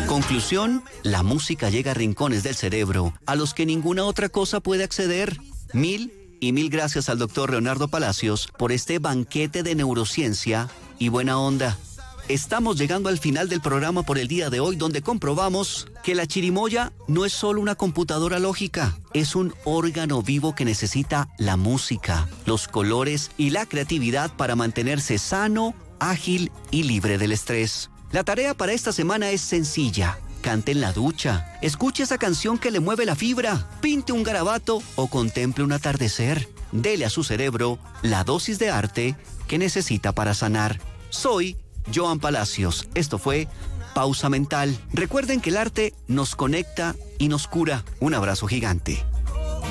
Conclusión, la música llega a rincones del cerebro a los que ninguna otra cosa puede acceder. Mil gracias al doctor Leonardo Palacios por este banquete de neurociencia y buena onda. Estamos llegando al final del programa por el día de hoy, donde comprobamos que la chirimoya no es solo una computadora lógica, es un órgano vivo que necesita la música, los colores y la creatividad para mantenerse sano, ágil y libre del estrés. La tarea para esta semana es sencilla. Cante en la ducha, escuche esa canción que le mueve la fibra, pinte un garabato o contemple un atardecer. Dele a su cerebro la dosis de arte que necesita para sanar. Soy Joan Palacios. Esto fue Pausa Mental. Recuerden que el arte nos conecta y nos cura. Un abrazo gigante.